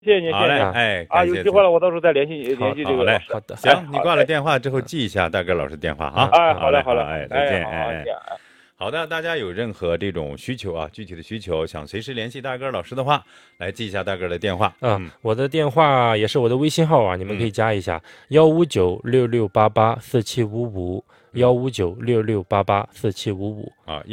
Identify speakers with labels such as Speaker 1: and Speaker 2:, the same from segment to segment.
Speaker 1: 谢谢您，
Speaker 2: 好嘞，
Speaker 1: 谢谢
Speaker 2: 哎，
Speaker 1: 啊，有机会了我到时候再联系这个
Speaker 2: 好嘞，
Speaker 1: 老师。
Speaker 2: 好的，行，你挂了电话之后记一下大哥老师电话哈。
Speaker 1: 哎，好嘞，
Speaker 2: 好嘞，哎，再见，
Speaker 1: 哎，
Speaker 2: 好的，大家有任何这种需求啊，具体的需求想随时联系大哥老师的话，来记一下大哥的电话。
Speaker 3: 我的电话也是我的微信号啊，你们可以加一下15966884755，15966884755
Speaker 2: 啊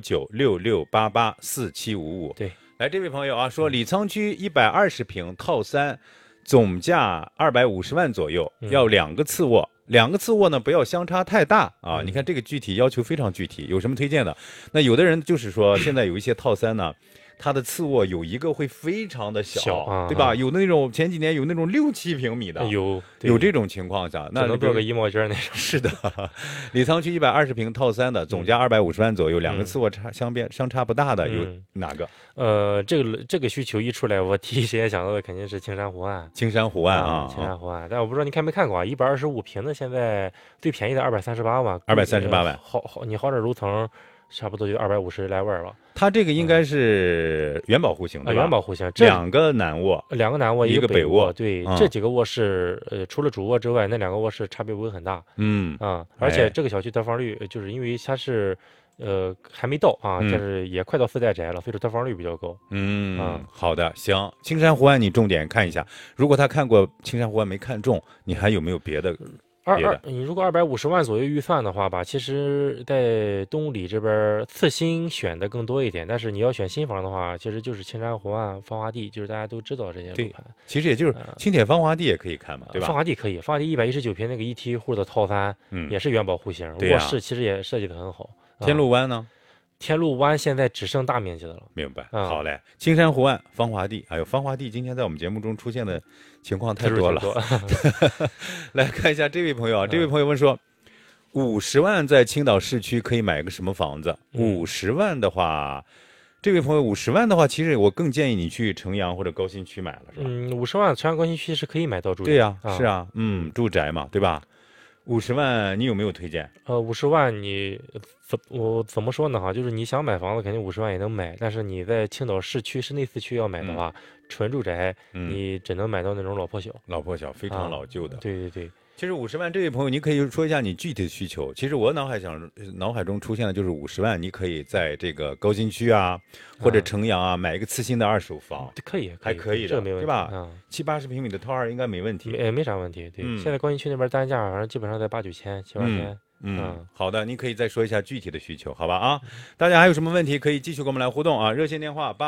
Speaker 2: ，15966884755。
Speaker 3: 对，
Speaker 2: 来，这位朋友啊，说李沧区120平套3，总价250万左右，要2个次卧。2个次卧呢，不要相差太大啊！你看这个具体要求非常具体，有什么推荐的？那有的人就是说，现在有一些套3呢，它的次卧有一个会非常的小，对吧？有那种前几年有那种6、7平米的，有这种情况下，那
Speaker 3: 能做个衣帽间那种。
Speaker 2: 是的，李沧区120平套3的，总价250万左右，2个次卧相差不大的有哪个？
Speaker 3: 这个需求一出来，我第一时间想到的肯定是青山湖岸。
Speaker 2: 青山湖岸啊，
Speaker 3: 青山湖岸，但我不知道你看没看过啊，125平的现在最便宜的238万
Speaker 2: ，238万，
Speaker 3: 你好点楼层，差不多就250来万了。
Speaker 2: 它这个应该是原保户型的，
Speaker 3: 原保户型
Speaker 2: ，2个南卧
Speaker 3: ，2个南卧，
Speaker 2: 一个北
Speaker 3: 卧。对，这几个卧室，除了主卧之外，那2个卧室差别不会很大。而且这个小区得房率，就是因为它是。还没到啊，但是也快到4代宅了，所以说得房率比较高。
Speaker 2: 好的，行。青山湖岸你重点看一下，如果他看过青山湖岸没看中，你还有没有别的？
Speaker 3: 你如果250万左右预算的话吧，其实在东里这边次新选的更多一点，但是你要选新房的话，其实就是青山湖岸、芳华地，就是大家都知道这些楼盘。
Speaker 2: 其实也就是青铁芳华地也可以看嘛，对吧？
Speaker 3: 芳华地可以，芳华地119平那个一梯户的套3，也是原保户型，卧室其实也设计的很好。
Speaker 2: 天路湾呢？
Speaker 3: 天路湾现在只剩大面积的了。
Speaker 2: 明白，好嘞。青山湖岸、芳华地，还有芳华地，今天在我们节目中出现的情况太多了。来看一下这位朋友啊，这位朋友问说，50万在青岛市区可以买个什么房子？50万的话，这位朋友50万的话，其实我更建议你去城阳或者高新区买了，是吧
Speaker 3: ？50万城阳高新区是可以买到住宅。
Speaker 2: 对呀，是啊，住宅嘛，对吧？50万你有没有推荐
Speaker 3: ？50万我怎么说呢哈？就是你想买房子，肯定50万也能买，但是你在青岛市区市内4区要买的话，纯住宅，你只能买到那种老破小，
Speaker 2: 非常老旧的。
Speaker 3: 对。
Speaker 2: 其实50万这位朋友，你可以说一下你具体的需求。其实我脑海中出现的就是50万，你可以在这个高新区啊，或者城阳啊，买一个次新的2手房，还可以的，
Speaker 3: 这没问题，
Speaker 2: 对吧？7、80平米的套2应该没问题，
Speaker 3: 没啥问题。对，现在高新区那边单价反正基本上在8、9千、7、8千。
Speaker 2: 好的，你可以再说一下具体的需求，好吧啊？大家还有什么问题可以继续跟我们来互动啊？热线电话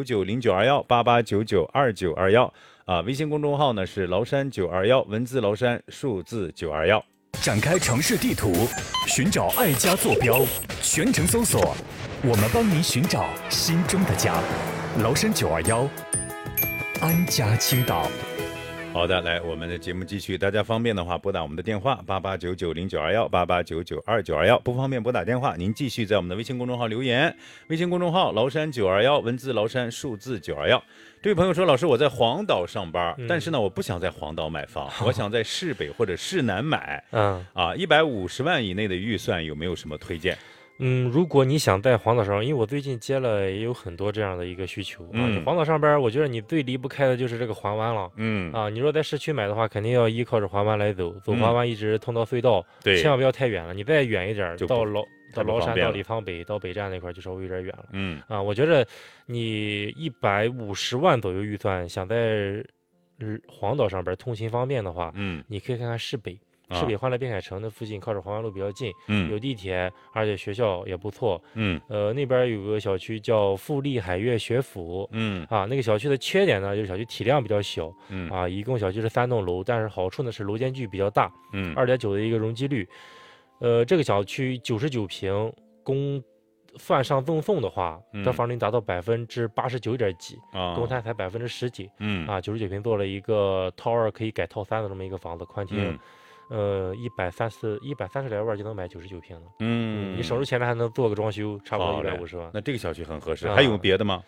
Speaker 2: 88990921，88992921啊，微信公众号呢是崂山921，文字崂山，数字921。
Speaker 4: 展开城市地图，寻找爱家坐标，全程搜索，我们帮您寻找心中的家。崂山921，安家青岛。
Speaker 2: 好的，来，我们的节目继续。大家方便的话，拨打我们的电话88990921，88992921。不方便拨打电话，您继续在我们的微信公众号留言。微信公众号崂山921，文字崂山，数字921。这位朋友说，老师，我在黄岛上班，但是呢，我不想在黄岛买房，我想在市北或者市南买。150万以内的预算有没有什么推荐？
Speaker 3: 如果你想在黄岛上，因为我最近接了也有很多这样的一个需求啊。黄岛上边，我觉得你最离不开的就是这个环湾了。你若在市区买的话，肯定要依靠着环湾来走环湾一直通到隧道，千万不要太远了。你再远一点，到崂山、到李沧北、到北站那块就稍微有点远了。我觉得你150万左右预算，想在黄岛上边通勤方便的话，你可以看看市北。市北欢乐滨海城的附近，靠着黄湾路比较近，有地铁，而且学校也不错，那边有个小区叫富丽海悦学府，那个小区的缺点呢，就是小区体量比较小，一共小区是3栋楼，但是好处呢是楼间距比较大，2.9的一个容积率，这个小区99平，算上赠送的话，得房率达到89.几，公摊才10%几，99平做了一个套2可以改套3的这么一个房子，宽厅。130来万就能买99平了。你省着钱还能做个装修，差不多150万。
Speaker 2: 那这个小区很合适。还有别的吗？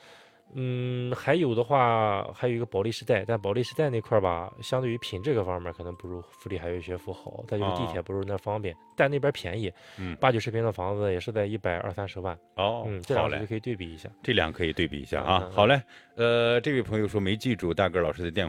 Speaker 3: 还有的话，还有一个保利时代，但保利时代那块儿吧，相对于品质各方面可能不如富力海悦学府好，再就是地铁不如那方便，但那边便宜，8、9十平的房子也是在120-130万。这两个就可以对比一下。
Speaker 2: 这两个可以对比一下啊。好嘞，这位朋友说没记住大个老师的电话。